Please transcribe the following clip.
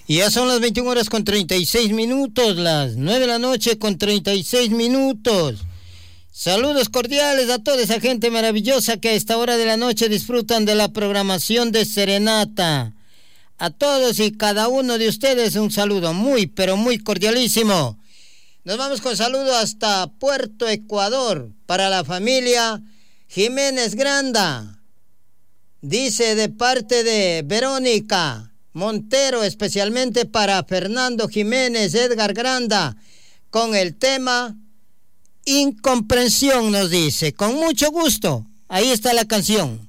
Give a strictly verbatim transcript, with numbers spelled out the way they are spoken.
Y ya son las veintiuna horas con treinta y seis minutos, las nueve de la noche con treinta y seis minutos. Saludos cordiales a toda esa gente maravillosa que a esta hora de la noche disfrutan de la programación de Serenata. A todos y cada uno de ustedes un saludo muy, pero muy cordialísimo. Nos vamos con saludo hasta Puerto Ecuador para la familia Jiménez Granda. Dice de parte de Verónica Montero, especialmente para Fernando Jiménez, Edgar Granda, con el tema Incomprensión, nos dice. Con mucho gusto, ahí está la canción.